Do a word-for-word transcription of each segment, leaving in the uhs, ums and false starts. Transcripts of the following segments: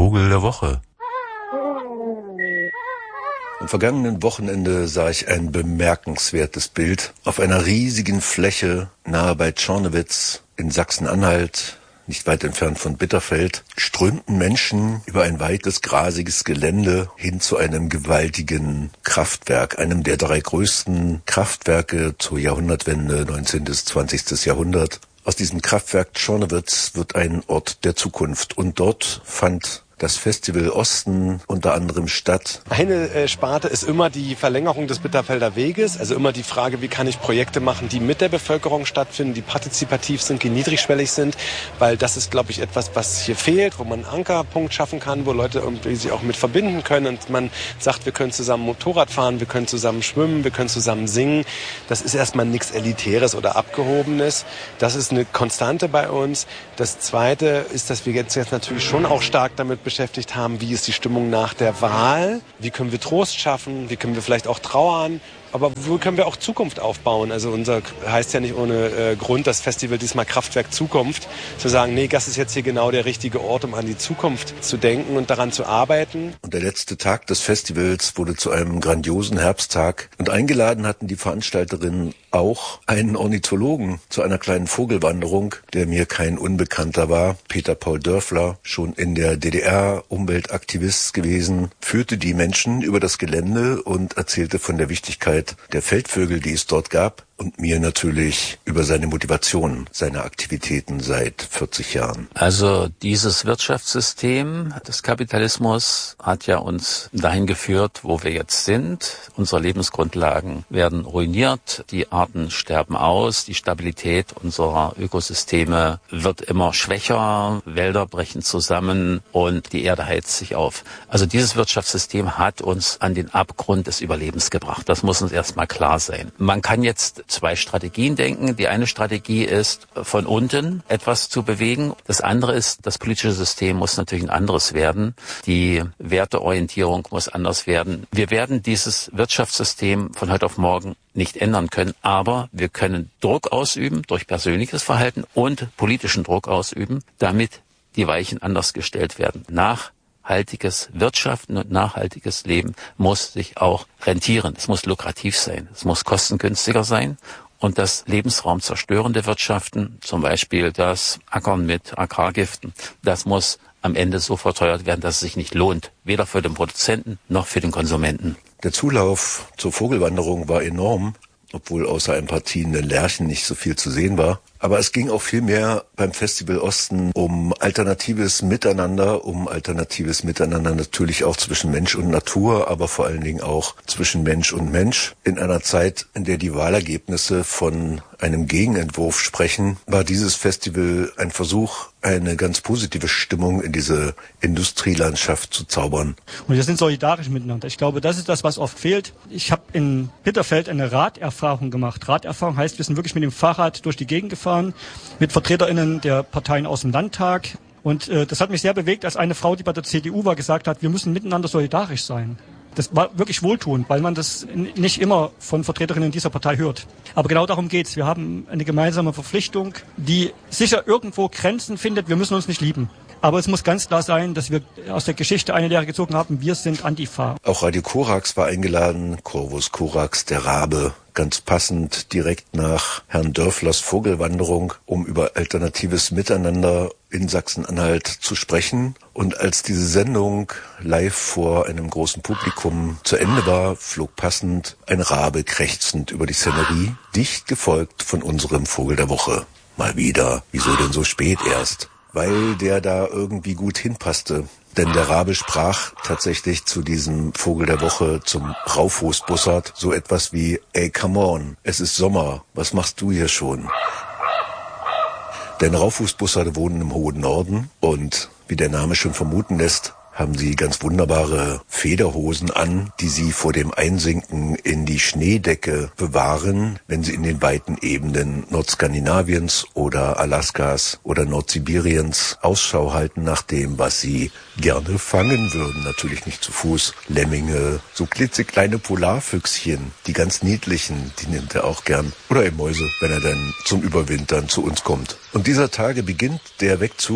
Vogel der Woche. Am vergangenen Wochenende sah ich ein bemerkenswertes Bild. Auf einer riesigen Fläche nahe bei Czornowitz in Sachsen-Anhalt, nicht weit entfernt von Bitterfeld, strömten Menschen über ein weites, grasiges Gelände hin zu einem gewaltigen Kraftwerk, einem der drei größten Kraftwerke zur Jahrhundertwende, neunzehnten bis zwanzigsten Jahrhundert. Aus diesem Kraftwerk Czornowitz wird ein Ort der Zukunft und dort fand das Festival Osten unter anderem statt. Eine äh, Sparte ist immer die Verlängerung des Bitterfelder Weges, also immer die Frage, wie kann ich Projekte machen, die mit der Bevölkerung stattfinden, die partizipativ sind, die niedrigschwellig sind, weil das ist, glaube ich, etwas, was hier fehlt, wo man einen Ankerpunkt schaffen kann, wo Leute irgendwie sich auch mit verbinden können und man sagt, wir können zusammen Motorrad fahren, wir können zusammen schwimmen, wir können zusammen singen. Das ist erstmal nichts Elitäres oder Abgehobenes. Das ist eine Konstante bei uns. Das Zweite ist, dass wir jetzt, jetzt natürlich schon auch stark damit beschäftigt haben, wie ist die Stimmung nach der Wahl, wie können wir Trost schaffen, wie können wir vielleicht auch trauern, aber wo können wir auch Zukunft aufbauen? Also unser heißt ja nicht ohne äh, Grund das Festival diesmal Kraftwerk Zukunft, zu sagen, nee, das ist jetzt hier genau der richtige Ort, um an die Zukunft zu denken und daran zu arbeiten. Und der letzte Tag des Festivals wurde zu einem grandiosen Herbsttag und eingeladen hatten die Veranstalterinnen auch einen Ornithologen zu einer kleinen Vogelwanderung, der mir kein Unbekannter war. Peter Paul Dörfler, schon in der D D R Umweltaktivist gewesen, führte die Menschen über das Gelände und erzählte von der Wichtigkeit der Feldvögel, die es dort gab, und mir natürlich über seine Motivation, seine Aktivitäten seit vierzig Jahren. Also dieses Wirtschaftssystem des Kapitalismus hat ja uns dahin geführt, wo wir jetzt sind. Unsere Lebensgrundlagen werden ruiniert, die Arten sterben aus, die Stabilität unserer Ökosysteme wird immer schwächer, Wälder brechen zusammen und die Erde heizt sich auf. Also dieses Wirtschaftssystem hat uns an den Abgrund des Überlebens gebracht. Das muss uns erstmal klar sein. Man kann jetzt zwei Strategien denken. Die eine Strategie ist, von unten etwas zu bewegen. Das andere ist, das politische System muss natürlich ein anderes werden. Die Werteorientierung muss anders werden. Wir werden dieses Wirtschaftssystem von heute auf morgen nicht ändern können, aber wir können Druck ausüben durch persönliches Verhalten und politischen Druck ausüben, damit die Weichen anders gestellt werden. Nachhaltiges Wirtschaften und nachhaltiges Leben muss sich auch rentieren. Es muss lukrativ sein. Es muss kostengünstiger sein. Und das lebensraumzerstörende Wirtschaften, zum Beispiel das Ackern mit Agrargiften, das muss am Ende so verteuert werden, dass es sich nicht lohnt. Weder für den Produzenten noch für den Konsumenten. Der Zulauf zur Vogelwanderung war enorm, obwohl außer ein paar ziehenden Lerchen nicht so viel zu sehen war. Aber es ging auch viel mehr beim Festival Osten um alternatives Miteinander, um alternatives Miteinander natürlich auch zwischen Mensch und Natur, aber vor allen Dingen auch zwischen Mensch und Mensch. In einer Zeit, in der die Wahlergebnisse von einem Gegenentwurf sprechen, war dieses Festival ein Versuch, eine ganz positive Stimmung in diese Industrielandschaft zu zaubern. Und wir sind solidarisch miteinander. Ich glaube, das ist das, was oft fehlt. Ich habe in Bitterfeld eine Raderfahrung gemacht. Raderfahrung heißt, wir sind wirklich mit dem Fahrrad durch die Gegend gefahren, mit VertreterInnen der Parteien aus dem Landtag. Und äh, das hat mich sehr bewegt, als eine Frau, die bei der C D U war, gesagt hat, wir müssen miteinander solidarisch sein. Das war wirklich wohltuend, weil man das nicht immer von Vertreterinnen dieser Partei hört. Aber genau darum geht's. Wir haben eine gemeinsame Verpflichtung, die sicher irgendwo Grenzen findet. Wir müssen uns nicht lieben. Aber es muss ganz klar sein, dass wir aus der Geschichte eine Lehre gezogen haben. Wir sind Antifa. Auch Radio Korax war eingeladen. Corvus Corax, der Rabe. Ganz passend direkt nach Herrn Dörflers Vogelwanderung, um über alternatives Miteinander in Sachsen-Anhalt zu sprechen. Und als diese Sendung live vor einem großen Publikum zu Ende war, flog passend ein Rabe krächzend über die Szenerie, dicht gefolgt von unserem Vogel der Woche. Mal wieder, wieso denn so spät erst? Weil der da irgendwie gut hinpasste. Denn der Rabe sprach tatsächlich zu diesem Vogel der Woche, zum Raufhus-Bussard, so etwas wie, ey, come on, es ist Sommer, was machst du hier schon? Denn Raufhus-Bussarde wohnen im hohen Norden und, wie der Name schon vermuten lässt, haben sie ganz wunderbare Federhosen an, die sie vor dem Einsinken in die Schneedecke bewahren, wenn sie in den weiten Ebenen Nordskandinaviens oder Alaskas oder Nordsibiriens Ausschau halten nach dem, was sie gerne fangen würden. Natürlich nicht zu Fuß. Lemminge, so klitzekleine Polarfüchschen, die ganz niedlichen, die nimmt er auch gern. Oder eben Mäuse, wenn er dann zum Überwintern zu uns kommt. Und dieser Tage beginnt der Wegzug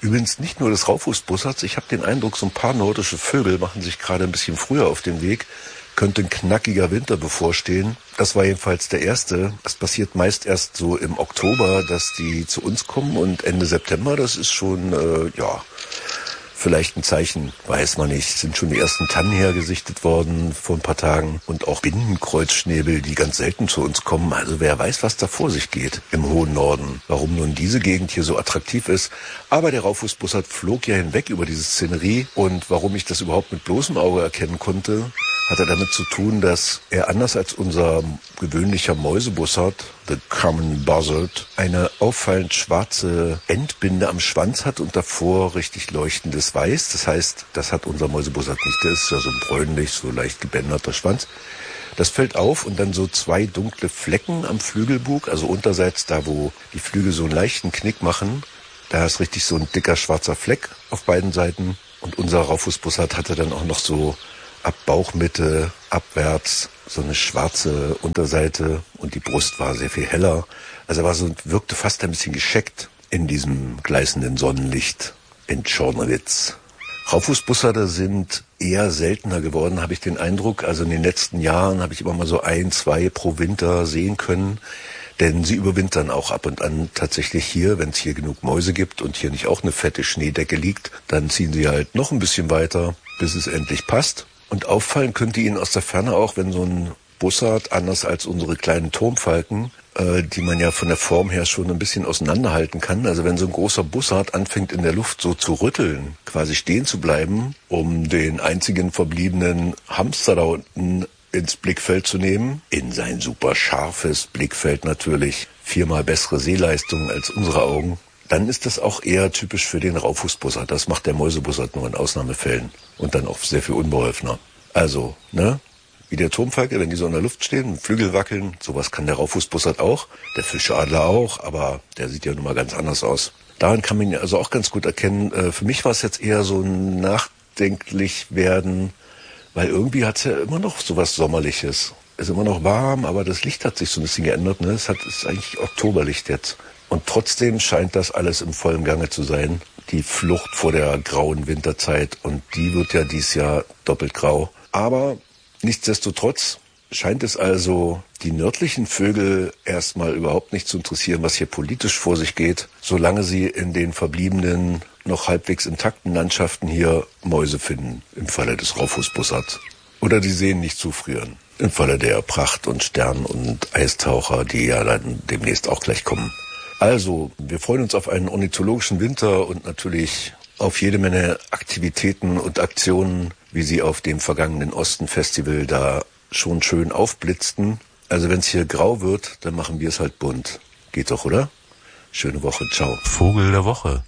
Übrigens nicht nur des Raufußbussards. Ich habe den Eindruck, so ein paar nordische Vögel machen sich gerade ein bisschen früher auf den Weg. Könnte ein knackiger Winter bevorstehen. Das war jedenfalls der erste. Das passiert meist erst so im Oktober, dass die zu uns kommen, und Ende September, das ist schon, äh, ja, vielleicht ein Zeichen, weiß man nicht. Sind schon die ersten Tannen hergesichtet worden vor ein paar Tagen. Und auch Binnenkreuzschnäbel, die ganz selten zu uns kommen. Also wer weiß, was da vor sich geht im hohen Norden. Warum nun diese Gegend hier so attraktiv ist. Aber der Raufußbussard flog ja hinweg über diese Szenerie. Und warum ich das überhaupt mit bloßem Auge erkennen konnte, hatte damit zu tun, dass er anders als unser gewöhnlicher Mäusebussard, the common buzzard, eine auffallend schwarze Endbinde am Schwanz hat und davor richtig leuchtendes Weiß. Das heißt, das hat unser Mäusebussard nicht. Der ist ja so bräunlich, so leicht gebänderter Schwanz. Das fällt auf, und dann so zwei dunkle Flecken am Flügelbug, also unterseits da, wo die Flügel so einen leichten Knick machen. Da ist richtig so ein dicker schwarzer Fleck auf beiden Seiten. Und unser Raufußbussard hatte dann auch noch so ab Bauchmitte abwärts so eine schwarze Unterseite, und die Brust war sehr viel heller. Also er war so, wirkte fast ein bisschen gescheckt in diesem gleißenden Sonnenlicht in Czornowitz. Raufußbussarde sind eher seltener geworden, habe ich den Eindruck. Also in den letzten Jahren habe ich immer mal so ein, zwei pro Winter sehen können. Denn sie überwintern auch ab und an tatsächlich hier, wenn es hier genug Mäuse gibt und hier nicht auch eine fette Schneedecke liegt. Dann ziehen sie halt noch ein bisschen weiter, bis es endlich passt. Und auffallen könnte Ihnen aus der Ferne auch, wenn so ein Bussard, anders als unsere kleinen Turmfalken, äh, die man ja von der Form her schon ein bisschen auseinanderhalten kann. Also wenn so ein großer Bussard anfängt in der Luft so zu rütteln, quasi stehen zu bleiben, um den einzigen verbliebenen Hamster da unten ins Blickfeld zu nehmen, in sein super scharfes Blickfeld natürlich, viermal bessere Sehleistung als unsere Augen, dann ist das auch eher typisch für den Raufußbussard. Das macht der Mäusebussard nur in Ausnahmefällen und dann auch sehr viel unbeholfener. Also, ne, wie der Turmfalke, wenn die so in der Luft stehen, mit Flügel wackeln, sowas kann der Raufußbussard auch, der Fischadler auch, aber der sieht ja nun mal ganz anders aus. Daran kann man ja also auch ganz gut erkennen. Für mich war es jetzt eher so ein nachdenklich werden, weil irgendwie hat es ja immer noch sowas Sommerliches. Es ist immer noch warm, aber das Licht hat sich so ein bisschen geändert. Ne? Es hat, es ist eigentlich Oktoberlicht jetzt. Und trotzdem scheint das alles im vollen Gange zu sein. Die Flucht vor der grauen Winterzeit. Und die wird ja dieses Jahr doppelt grau. Aber nichtsdestotrotz scheint es also die nördlichen Vögel erstmal überhaupt nicht zu interessieren, was hier politisch vor sich geht, solange sie in den verbliebenen, noch halbwegs intakten Landschaften hier Mäuse finden, im Falle des Raufußbussards. Oder die Seen nicht zufrieren, im Falle der Pracht- und Stern- und Eistaucher, die ja dann demnächst auch gleich kommen. Also, wir freuen uns auf einen ornithologischen Winter und natürlich auf jede Menge Aktivitäten und Aktionen, wie sie auf dem vergangenen Osten-Festival da schon schön aufblitzten. Also wenn es hier grau wird, dann machen wir es halt bunt. Geht doch, oder? Schöne Woche, ciao. Vogel der Woche.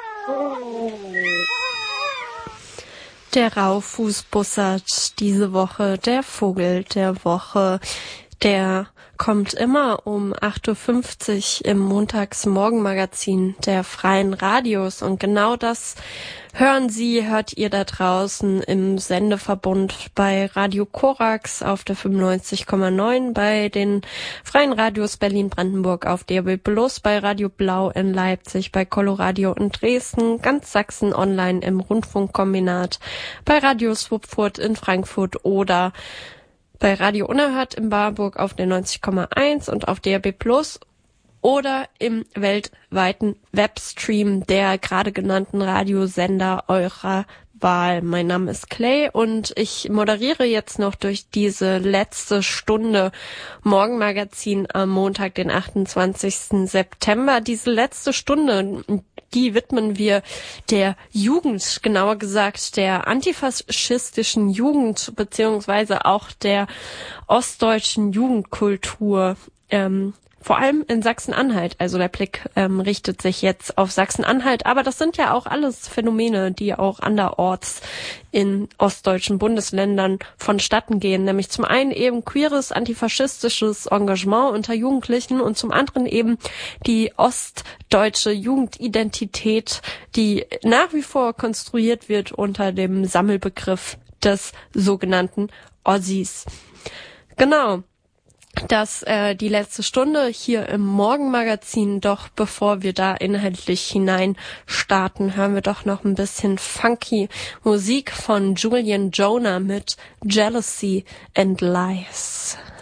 Der Raufußbussard diese Woche, der Vogel der Woche, der kommt immer um acht Uhr fünfzig im Montagsmorgenmagazin der Freien Radios. Und genau das hören Sie, hört ihr da draußen im Sendeverbund bei Radio Korax auf der fünfundneunzig Komma neun, bei den Freien Radios Berlin-Brandenburg auf D A B plus, bei Radio Blau in Leipzig, bei Coloradio in Dresden, ganz Sachsen online im Rundfunkkombinat, bei Radio Swupfurt in Frankfurt oder bei Radio Unerhört in Barburg auf der neunzig Komma eins und auf D A B plus oder im weltweiten Webstream der gerade genannten Radiosender eurer Wahl. Mein Name ist Clay und ich moderiere jetzt noch durch diese letzte Stunde Morgenmagazin am Montag, den achtundzwanzigsten September. Diese letzte Stunde, die widmen wir der Jugend, genauer gesagt der antifaschistischen Jugend beziehungsweise auch der ostdeutschen Jugendkultur. Ähm, Vor allem in Sachsen-Anhalt, also der Blick ähm, richtet sich jetzt auf Sachsen-Anhalt, aber das sind ja auch alles Phänomene, die auch anderorts in ostdeutschen Bundesländern vonstatten gehen, nämlich zum einen eben queeres, antifaschistisches Engagement unter Jugendlichen und zum anderen eben die ostdeutsche Jugendidentität, die nach wie vor konstruiert wird unter dem Sammelbegriff des sogenannten Ossis. Genau. das äh, die letzte Stunde hier im Morgenmagazin. Doch bevor wir da inhaltlich hinein starten, hören wir doch noch ein bisschen funky Musik von Julian Jonah mit Jealousy and Lies.